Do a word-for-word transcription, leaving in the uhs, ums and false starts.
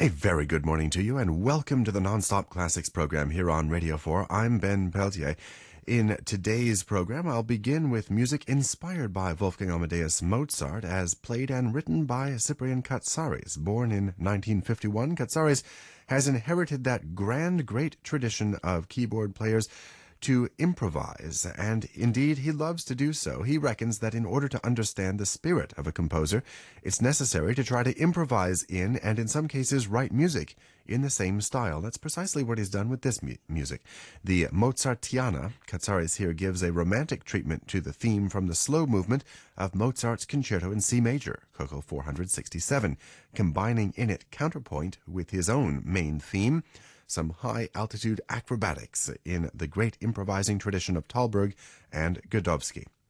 A very good morning to you, and welcome to the Nonstop Classics program here on Radio four. I'm Ben Peltier. In today's program, I'll begin with music inspired by Wolfgang Amadeus Mozart, as played and written by Cyprian Katsaris. Born in nineteen fifty-one, Katsaris has inherited that grand, great tradition of keyboard players to improvise, and indeed he loves to do so. He reckons that in order to understand the spirit of a composer, it's necessary to try to improvise in, and in some cases write music in the same style. That's precisely what he's done with this mu- music. The Mozartiana, Katsaris here gives a romantic treatment to the theme from the slow movement of Mozart's Concerto in C major, K O K four sixty-seven, combining in it counterpoint with his own main theme, some high-altitude acrobatics in the great improvising tradition of Thalberg and Godowsky.